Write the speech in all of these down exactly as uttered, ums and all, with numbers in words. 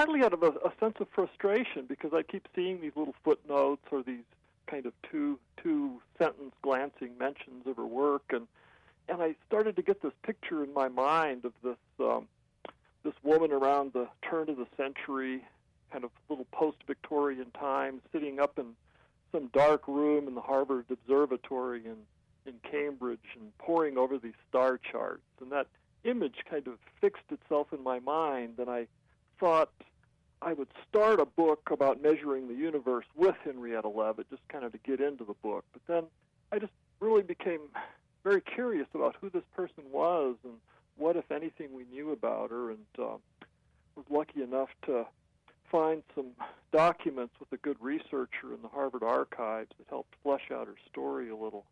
partly out of a, a sense of frustration because I keep seeing these little footnotes or these kind of two two sentence glancing mentions of her work, and and I started to get this picture in my mind of this um, this woman around the turn of the century, kind of little post-Victorian times, sitting up in some dark room in the Harvard Observatory in in Cambridge and poring over these star charts, and that image kind of fixed itself in my mind, and I thought I would start a book about measuring the universe with Henrietta Leavitt, just kind of to get into the book. But then I just really became very curious about who this person was and what, if anything, we knew about her, and uh, was lucky enough to find some documents with a good researcher in the Harvard archives that helped flesh out her story a little.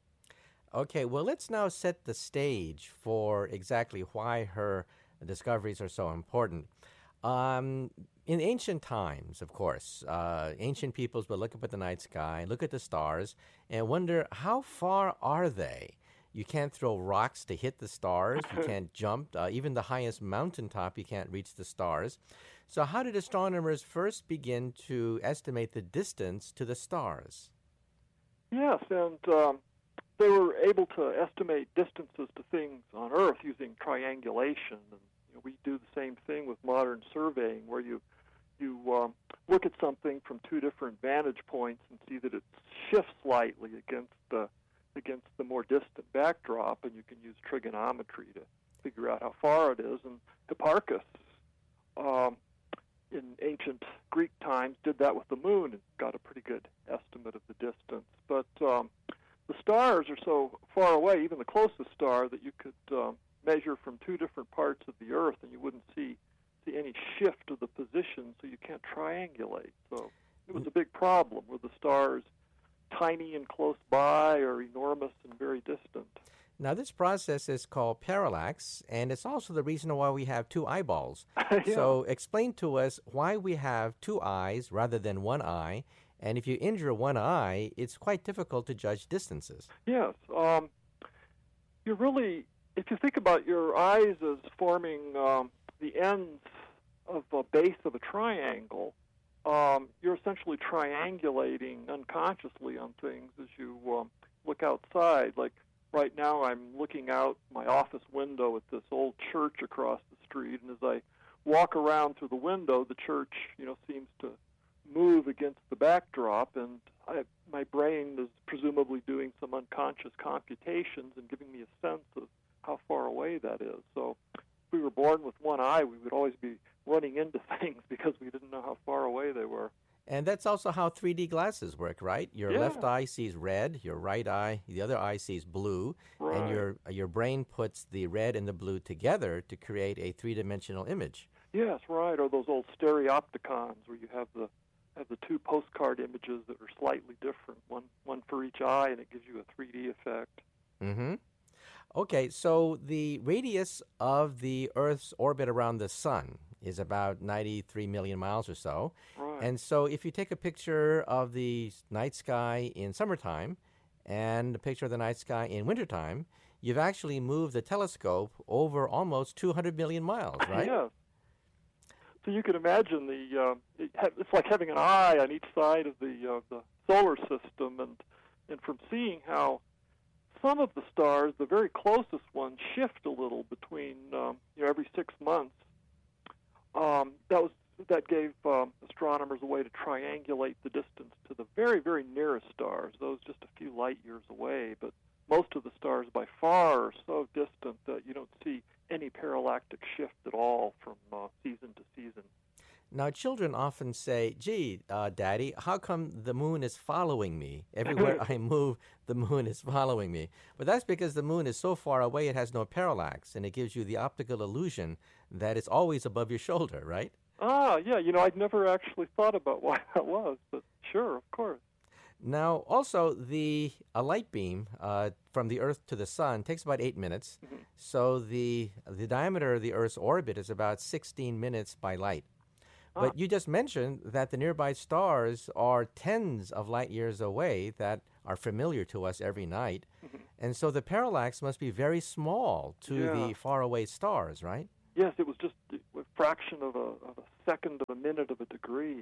Okay, well, let's now set the stage for exactly why her discoveries are so important. Um, in ancient times, of course, uh, ancient peoples would look up at the night sky, look at the stars, and wonder, how far are they? You can't throw rocks to hit the stars. You can't jump. Uh, even the highest mountaintop, you can't reach the stars. So how did astronomers first begin to estimate the distance to the stars? Yes, and um, they were able to estimate distances to things on Earth using triangulation. And you know, we do the same thing with modern surveying, where you you um, look at something from two different vantage points and see that it shifts slightly against the against the more distant backdrop, and you can use trigonometry to figure out how far it is. And Hipparchus, um, in ancient Greek times, did that with the moon and got a pretty good estimate of the distance. But um, the stars are so far away, even the closest star, that you could um, measure from two different parts of the Earth, and you wouldn't see see any shift of the position, so you can't triangulate. So it was a big problem. Were the stars tiny and close by, or enormous and very distant? Now, this process is called parallax, and it's also the reason why we have two eyeballs. Yeah. So explain to us why we have two eyes rather than one eye, and if you injure one eye, it's quite difficult to judge distances. Yes. Um, you really, if you think about your eyes as forming um, the ends of a base of a triangle, um, you're essentially triangulating unconsciously on things as you um, look outside. Like right now, I'm looking out my office window at this old church across the street, and as I walk around through the window, the church, you know, seems to move against the backdrop, and I, my brain is presumably doing some unconscious computations and giving me a sense of how far away that is. So if we were born with one eye, we would always be running into things because we didn't know how far away they were. And that's also how three D glasses work, right? Your Yeah. left eye sees red, your right eye, the other eye sees blue, Right. and your your brain puts the red and the blue together to create a three-dimensional image. Yes, right. Or those old stereopticons where you have the have the two postcard images that are slightly different, one one for each eye, and it gives you a three D effect. Mm-hmm. Okay, so the radius of the Earth's orbit around the sun is about ninety-three million miles or so. Right. And so if you take a picture of the night sky in summertime and a picture of the night sky in wintertime, you've actually moved the telescope over almost two hundred million miles, right? Yes. So you can imagine the uh, it ha- it's like having an eye on each side of the uh, the solar system, and and from seeing how some of the stars, the very closest ones, shift a little between um, you know every six months. Um, that was that gave um, astronomers a way to triangulate the distance to the very very nearest stars, those just a few light years away. But most of the stars by far are so distant that you don't see any parallactic shift at all from uh, season to season. Now, children often say, gee, uh, Daddy, how come the moon is following me? Everywhere I move, the moon is following me. But that's because the moon is so far away it has no parallax, and it gives you the optical illusion that it's always above your shoulder, right? Ah, yeah, you know, I'd never actually thought about why that was, but sure, of course. Now, also, the a light beam uh, from the Earth to the sun takes about eight minutes. Mm-hmm. So the the diameter of the Earth's orbit is about sixteen minutes by light. Ah. But you just mentioned that the nearby stars are tens of light years away that are familiar to us every night. Mm-hmm. And so the parallax must be very small to Yeah. the faraway stars, right? Yes, it was just, if fraction of a, of a second of a minute of a degree.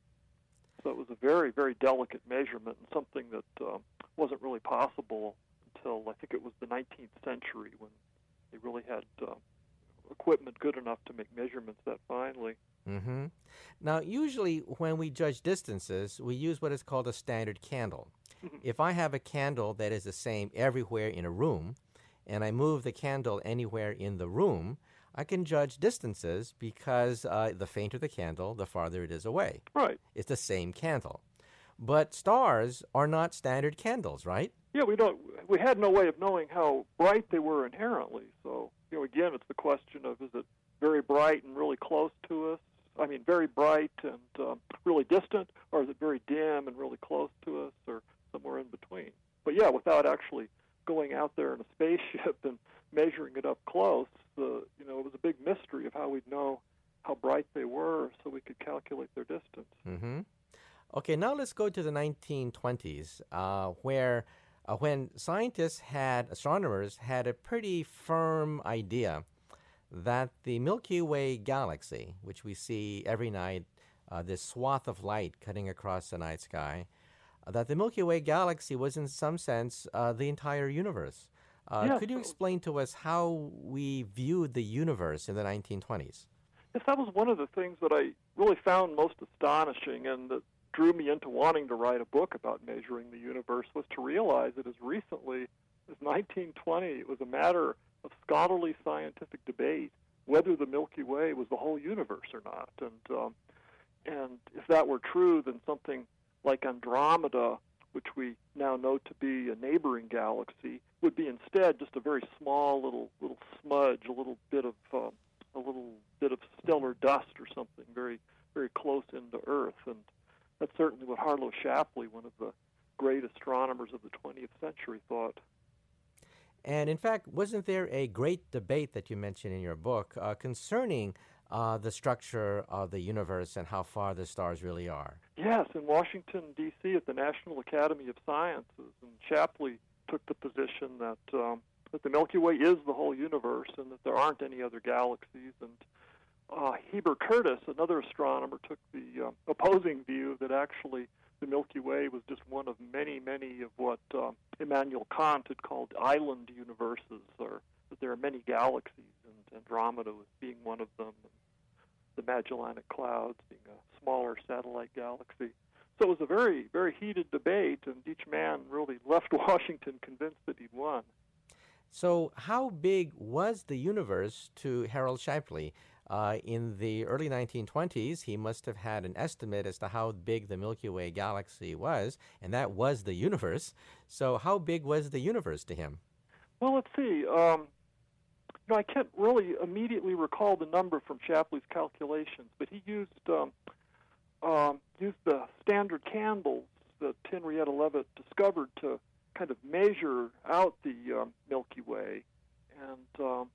So it was a very, very delicate measurement and something that um, wasn't really possible until I think it was the nineteenth century when they really had uh, equipment good enough to make measurements that finely. Mm-hmm. Now, usually when we judge distances, we use what is called a standard candle. If I have a candle that is the same everywhere in a room, and I move the candle anywhere in the room, I can judge distances because uh, the fainter the candle, the farther it is away. Right. It's the same candle. But stars are not standard candles, right? Yeah, we don't. We had no way of knowing how bright they were inherently. So, you know, again, it's the question of, is it very bright and really close to us? I mean, very bright and um, really distant, or is it very dim and really close to us, or somewhere in between? But yeah, without actually going out there in a spaceship and measuring it up close, the you know, it was a big mystery of how we'd know how bright they were, so we could calculate their distance. Mm-hmm. Okay, now let's go to the nineteen twenties, uh, where uh, when scientists had, astronomers had a pretty firm idea that the Milky Way galaxy, which we see every night, uh, this swath of light cutting across the night sky, uh, that the Milky Way galaxy was in some sense uh, the entire universe. Uh, yes. Could you explain to us how we viewed the universe in the nineteen twenties? Yes, that was one of the things that I really found most astonishing and that drew me into wanting to write a book about measuring the universe, was to realize that as recently as nineteen twenty, it was a matter of scholarly scientific debate whether the Milky Way was the whole universe or not. And um, and if that were true, then something like Andromeda, which we now know to be a neighboring galaxy, would be instead just a very small little little smudge, a little bit of um, a little bit of stellar dust or something very very close into Earth. And that's certainly what Harlow Shapley, one of the great astronomers of the twentieth century, thought. And in fact, wasn't there a great debate that you mentioned in your book uh, concerning uh, the structure of the universe and how far the stars really are? Yes, in Washington, D C at the National Academy of Sciences. And Shapley took the position that, um, that the Milky Way is the whole universe and that there aren't any other galaxies. And uh, Heber Curtis, another astronomer, took the uh, opposing view that actually the Milky Way was just one of many, many of what um, Immanuel Kant had called island universes, or that there are many galaxies, and Andromeda was being one of them, and the Magellanic Clouds being a smaller satellite galaxy. So it was a very, very heated debate, and each man really left Washington convinced that he'd won. So how big was the universe to Harold Shapley? Uh, in the early nineteen twenties, he must have had an estimate as to how big the Milky Way galaxy was, and that was the universe. So how big was the universe to him? Well, let's see. Um, you know, I can't really immediately recall the number from Shapley's calculations, but he used um, um, used the standard candles that Henrietta Leavitt discovered to kind of measure out the um, Milky Way, and um,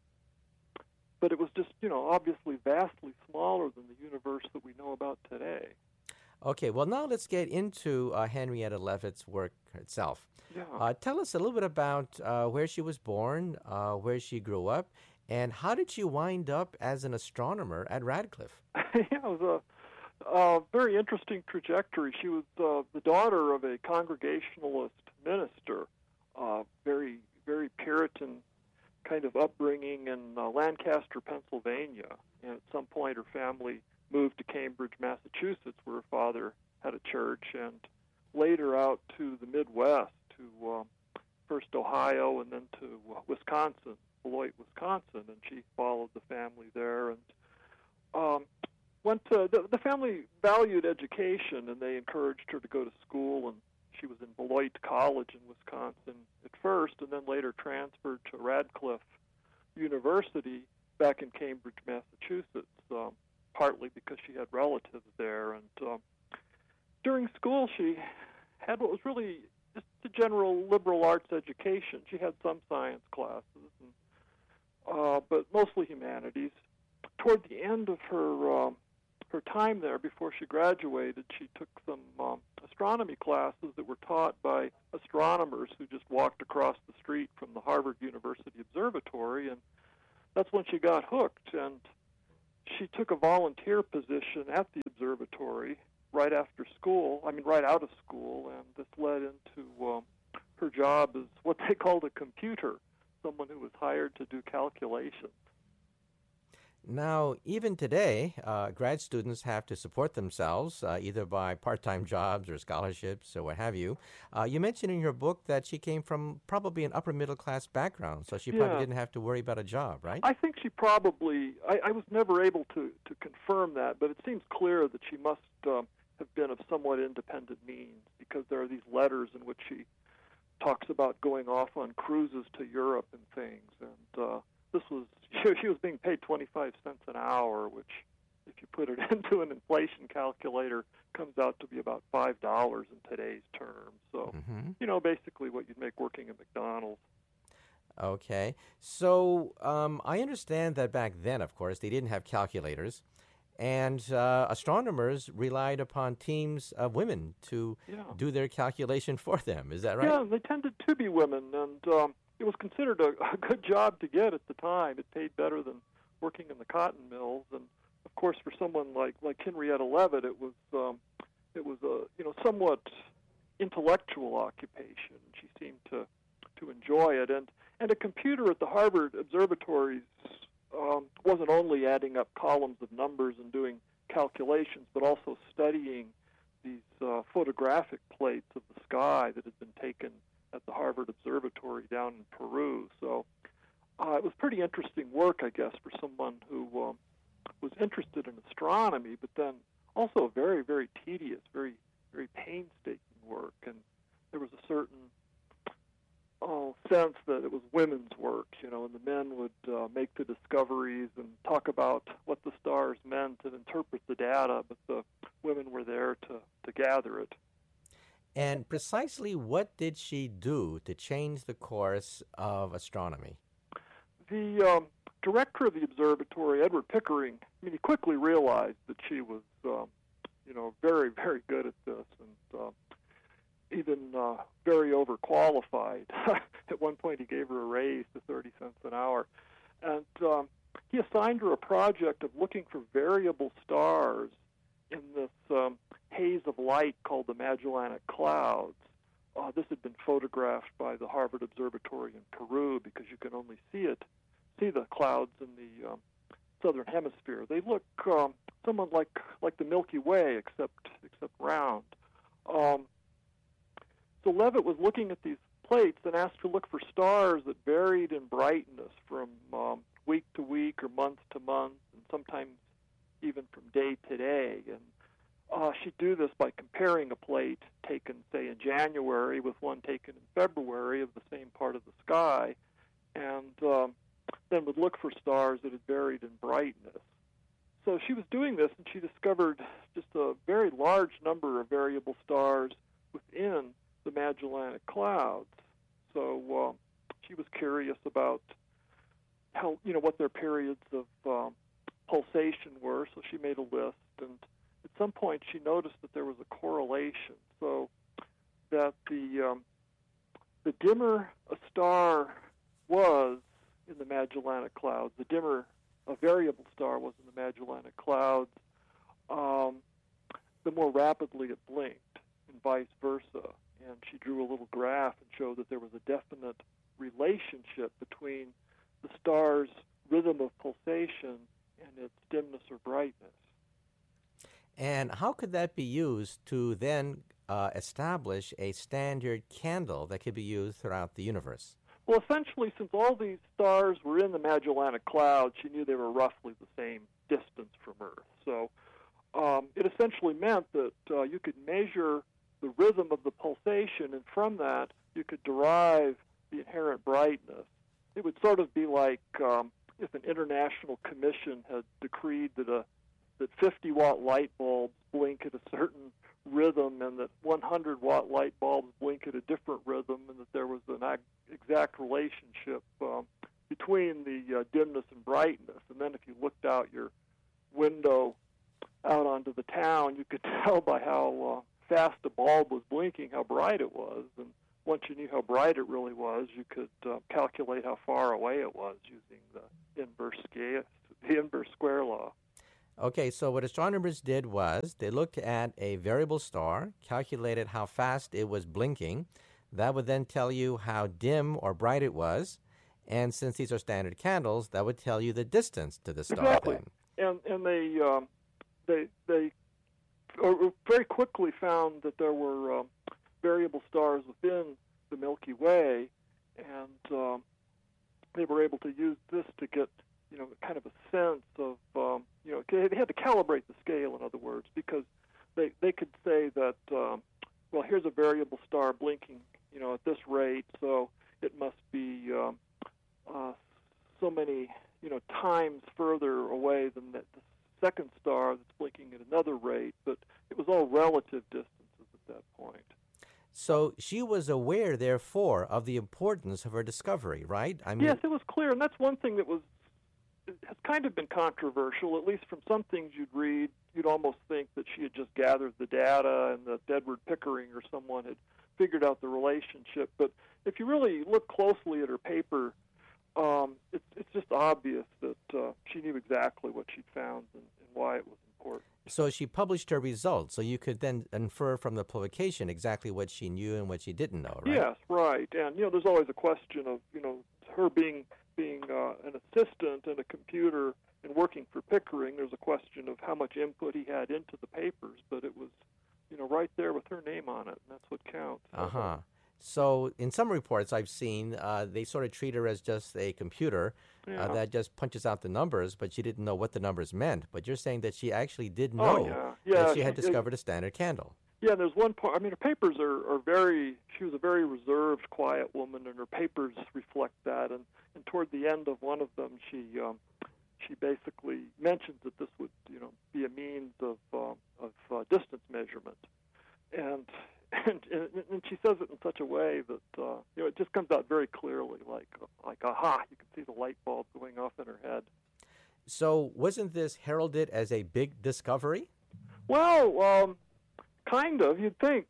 but it was just, you know, obviously vastly smaller than the universe that we know about today. Okay, well, now let's get into uh, Henrietta Leavitt's work itself. Yeah. Uh, tell us a little bit about uh, where she was born, uh, where she grew up, and how did she wind up as an astronomer at Radcliffe? Yeah, it was a, a very interesting trajectory. She was uh, the daughter of a Congregationalist minister, uh, very, very Puritan kind of upbringing in uh, Lancaster, Pennsylvania. And at some point, her family moved to Cambridge, Massachusetts, where her father had a church, and later out to the Midwest, to um, first Ohio and then to uh, Wisconsin, Beloit, Wisconsin, and she followed the family there. And um, went to the, the family valued education, and they encouraged her to go to school, and she was in Beloit College in Wisconsin at first, and then later transferred to Radcliffe University back in Cambridge, Massachusetts, um, partly because she had relatives there. And um, during school, she had what was really just a general liberal arts education. She had some science classes, and, uh, but mostly humanities. Toward the end of her um, her time there, before she graduated, she took some um, astronomy classes that were taught by astronomers who just walked across the street from the Harvard University Observatory, and that's when she got hooked. And she took a volunteer position at the observatory right after school, I mean, right out of school, and this led into um, her job as what they called a computer, someone who was hired to do calculations. Now, even today, uh, grad students have to support themselves uh, either by part-time jobs or scholarships or what have you. Uh, you mentioned in your book that she came from probably an upper-middle-class background, so she Yeah. probably didn't have to worry about a job, right? I think she probably, I, I was never able to, to confirm that, but it seems clear that she must um, have been of somewhat independent means, because there are these letters in which she talks about going off on cruises to Europe and things, and uh, this was, she was being paid twenty-five cents an hour, which, if you put it into an inflation calculator, comes out to be about five dollars in today's terms. So, Mm-hmm. you know, basically what you'd make working at McDonald's. Okay. So um, I understand that back then, of course, they didn't have calculators, and uh, astronomers relied upon teams of women to Yeah. do their calculation for them. Is that right? Yeah, they tended to be women, and um, it was considered a, a good job to get at the time. It paid better than working in the cotton mills, and of course, for someone like like Henrietta Leavitt, it was um, it was a you know somewhat intellectual occupation. She seemed to to enjoy it, and and a computer at the Harvard observatories um, wasn't only adding up columns of numbers and doing calculations, but also studying these uh, photographic plates of the sky that had been taken at the Harvard Observatory down in Peru. So uh, it was pretty interesting work, I guess, for someone who um, was interested in astronomy, but then also very, very tedious, very, very painstaking work. And there was a certain oh, sense that it was women's work, you know, and the men would uh, make the discoveries and talk about what the stars meant and interpret the data, but the women were there to, to gather it. And precisely what did she do to change the course of astronomy? The um, director of the observatory, Edward Pickering, I mean, he quickly realized that she was, um, you know, very, very good at this, and uh, even uh, very overqualified. At one point, he gave her a raise to thirty cents an hour, and um, he assigned her a project of looking for variable stars in this um, haze of light called the Magellanic Clouds. Uh, this had been photographed by the Harvard Observatory in Peru because you can only see it, see the clouds in the um, southern hemisphere. They look um, somewhat like like the Milky Way, except except round. Um, so Leavitt was looking at these plates and asked to look for stars that varied in brightness from um, week to week or month to month, and sometimes even from day to day. And uh, she'd do this by comparing a plate taken, say, in January with one taken in February of the same part of the sky, and um, then would look for stars that had varied in brightness. So she was doing this, and she discovered just a very large number of variable stars within the Magellanic Clouds. So um, she was curious about how, you know, what their periods of um, pulsation were, so she made a list, and at some point she noticed that there was a correlation, so that the um, the dimmer a star was in the Magellanic Clouds, the dimmer a variable star was in the Magellanic Clouds, um, the more rapidly it blinked, and vice versa. And she drew a little graph and showed that there was a definite relationship between the star's rhythm of pulsation and its dimness or brightness. And how could that be used to then uh, establish a standard candle that could be used throughout the universe? Well, essentially, since all these stars were in the Magellanic Clouds, she knew they were roughly the same distance from Earth. So um, it essentially meant that uh, you could measure the rhythm of the pulsation, and from that you could derive the inherent brightness. It would sort of be like um, if an international commission had decreed that a that fifty watt light bulbs blink at a certain rhythm, and that one hundred watt light bulbs blink at a different rhythm, and that there was an ag- exact relationship um, between the uh, dimness and brightness. And then if you looked out your window out onto the town, you could tell by how uh, fast a bulb was blinking how bright it was. And once you knew how bright it really was, you could uh, calculate how far away it was using the inverse scale, the inverse square law. Okay, so what astronomers did was they looked at a variable star, calculated how fast it was blinking. That would then tell you how dim or bright it was. And since these are standard candles, that would tell you the distance to the star Exactly. then. And and they um, they they uh, very quickly found that there were um, variable stars within the Milky Way, and um, they were able to use this to get, you know, kind of a sense of, um, you know, they had to calibrate the scale, in other words, because they they could say that, um, well, here's a variable star blinking, you know, at this rate, so it must be um, uh, so many, you know, times further away than the, the second star that's blinking at another rate, but it was all relative distances at that point. So she was aware, therefore, of the importance of her discovery, right? I mean, Yes, it was clear, and that's one thing that was has kind of been controversial, at least from some things you'd read. You'd almost think that she had just gathered the data and that Edward Pickering or someone had figured out the relationship. But if you really look closely at her paper, um, it's, it's just obvious that uh, she knew exactly what she'd found and, and why it was important. so she published her results, so you could then infer from the publication exactly what she knew and what she didn't know, right? Yes, right. And, you know, there's always a question of, you know, her being being uh, an assistant in a computer and working for Pickering. There's a question of how much input he had into the papers, but it was, you know, right there with her name on it, and that's what counts. Uh-huh. So in some reports I've seen, uh, they sort of treat her as just a computer Yeah. uh, that just punches out the numbers, but she didn't know what the numbers meant. But you're saying that she actually did Oh, know yeah. Yeah, that she had she- discovered a standard candle. Yeah, there's one part. I mean, her papers are, are very. She was a very reserved, quiet woman, and her papers reflect that. And, and toward the end of one of them, she um, she basically mentions that this would, you know, be a means of um, of uh, distance measurement, and, and and and she says it in such a way that uh, you know it just comes out very clearly, like like aha, you can see the light bulb going off in her head. So wasn't this heralded as a big discovery? Well, um, kind of. You'd think.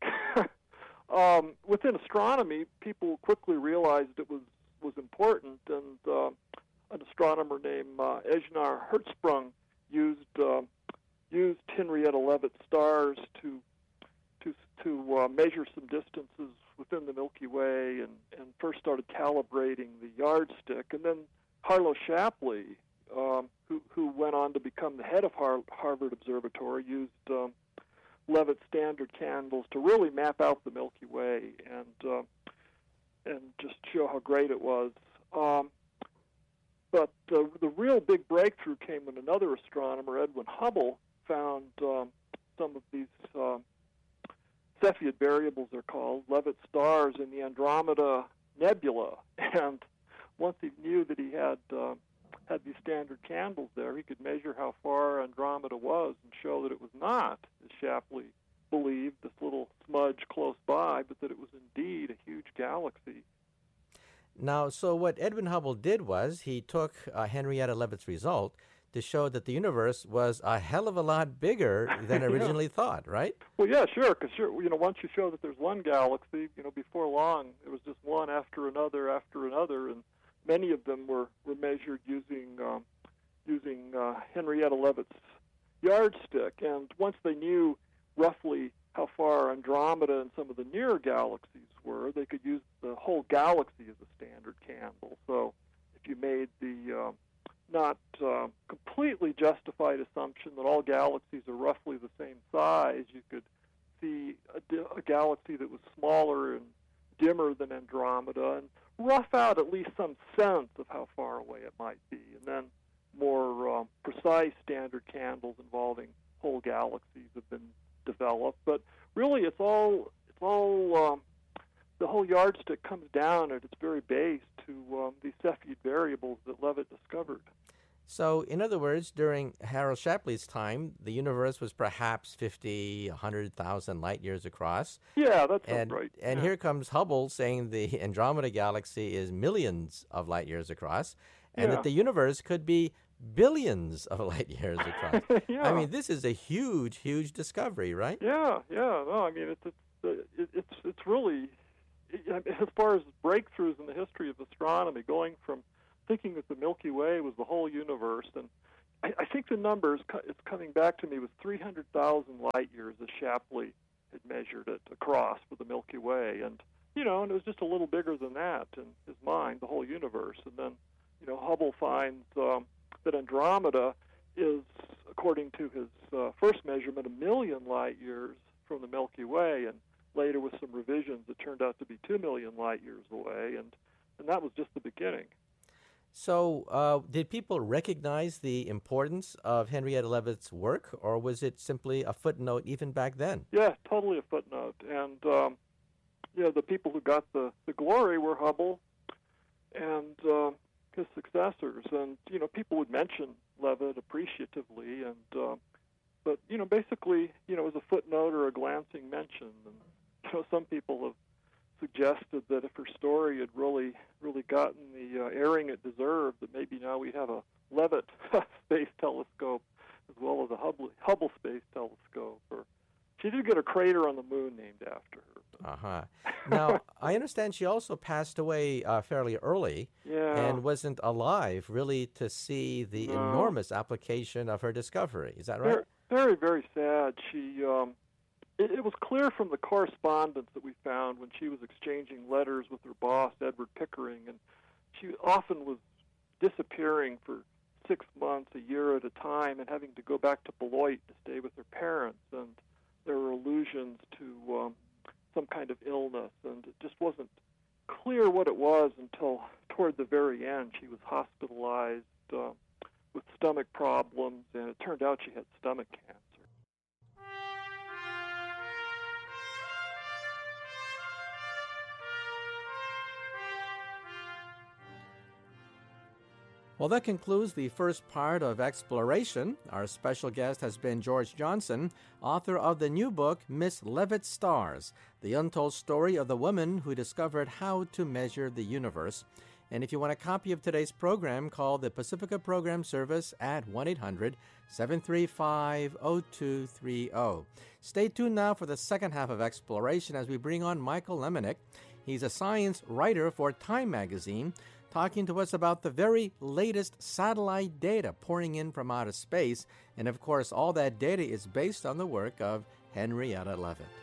um, within astronomy, people quickly realized it was, was important, and uh, an astronomer named uh, Ejnar Hertzsprung used uh, used Henrietta Leavitt stars to to to uh, measure some distances within the Milky Way, and, and first started calibrating the yardstick, and then Harlow Shapley, um, who who went on to become the head of Har- Harvard Observatory, used um, Leavitt standard candles to really map out the Milky Way and uh, and just show how great it was. Um, but uh, the real big breakthrough came when another astronomer, Edwin Hubble, found um, some of these uh, Cepheid variables, they're called, Leavitt stars in the Andromeda Nebula. And once he knew that he had uh, had these standard candles there, he could measure how far Andromeda was and show that it was not, as Shapley believed, this little smudge close by, but that it was indeed a huge galaxy. Now, so what Edwin Hubble did was he took uh, Henrietta Leavitt's result to show that the universe was a hell of a lot bigger than Yeah. originally thought, right? Well, yeah, sure, because sure, you know, once you show that there's one galaxy, you know, before long it was just one after another after another, and many of them were, were measured using um, using uh, Henrietta Leavitt's yardstick. And once they knew roughly how far Andromeda and some of the nearer galaxies were, they could use the whole galaxy as a standard candle. So if you made the uh, not uh, completely justified assumption that all galaxies are roughly the same size, you could see a, a galaxy that was smaller and dimmer than Andromeda and rough out at least some sense of how far away it might be. And then more um, precise standard candles involving whole galaxies have been developed. But really, it's all it's all um, the whole yardstick comes down at its very base to um, these Cepheid variables that Leavitt discovered. So, in other words, during Harold Shapley's time, the universe was perhaps fifty, one hundred thousand light years across. Yeah, that's And, right. and yeah. here comes Hubble saying the Andromeda galaxy is millions of light years across, and Yeah. that the universe could be billions of light years across. yeah. I mean, this is a huge, huge discovery, right? Yeah, yeah. No, I mean, it's it's uh, it, it's it's really it, as far as breakthroughs in the history of astronomy, going from thinking that the Milky Way was the whole universe and I, I think the numbers, it's coming back to me, was three hundred thousand light years as Shapley had measured it across for the Milky Way. And, you know, and it was just a little bigger than that in his mind, the whole universe. And then, you know, Hubble finds um, that Andromeda is, according to his uh, first measurement, a million light years from the Milky Way. And later, with some revisions, it turned out to be two million light years away. And, and that was just the beginning. So, uh, did people recognize the importance of Henrietta Leavitt's work, or was it simply a footnote even back then? Yeah, totally a footnote. And, um, you know, the people who got the, the glory were Hubble and uh, his successors. And, you know, people would mention Leavitt appreciatively. And, uh, but, you know, basically, you know, it was a footnote or a glancing mention. And, you know, some people have suggested that if her story had really, really gotten the uh, airing it deserved, that maybe now we have a Leavitt Space Telescope as well as a Hubble, Hubble Space Telescope. Or she did get a crater on the moon named after her. Uh-huh. Now, I understand she also passed away uh, fairly early yeah. and wasn't alive, really, to see the no. enormous application of her discovery. Is that right? Very, very, very sad. She... Um, It, it was clear from the correspondence that we found when she was exchanging letters with her boss, Edward Pickering, and she often was disappearing for six months, a year at a time, and having to go back to Beloit to stay with her parents. And there were allusions to um, some kind of illness, and it just wasn't clear what it was until toward the very end. She was hospitalized uh, with stomach problems, and it turned out she had stomach cancer. Well, that concludes the first part of Exploration. Our special guest has been George Johnson, author of the new book, Miss Leavitt's Stars, the untold story of the woman who discovered how to measure the universe. And if you want a copy of today's program, call the Pacifica Program Service at one eight hundred seven three five oh two three oh. Stay tuned now for the second half of Exploration as we bring on Michael Lemonick. He's a science writer for Time magazine, talking to us about the very latest satellite data pouring in from outer space. And of course, all that data is based on the work of Henrietta Leavitt.